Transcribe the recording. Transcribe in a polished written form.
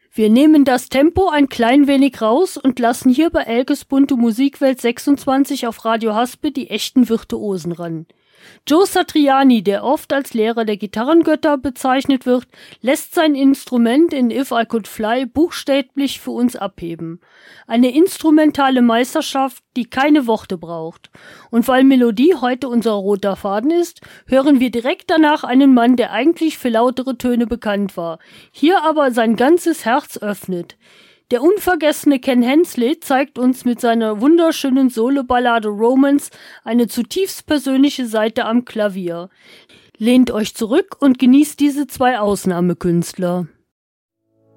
Wir nehmen das Tempo ein klein wenig raus und lassen hier bei Elkes bunte Musikwelt 26 auf Radio Haspe die echten Virtuosen ran. Joe Satriani, der oft als Lehrer der Gitarrengötter bezeichnet wird, lässt sein Instrument in If I Could Fly buchstäblich für uns abheben. Eine instrumentale Meisterschaft, die keine Worte braucht. Und weil Melodie heute unser roter Faden ist, hören wir direkt danach einen Mann, der eigentlich für lautere Töne bekannt war, hier aber sein ganzes Herz öffnet. Der unvergessene Ken Hensley zeigt uns mit seiner wunderschönen Soloballade Romance eine zutiefst persönliche Seite am Klavier. Lehnt euch zurück und genießt diese zwei Ausnahmekünstler.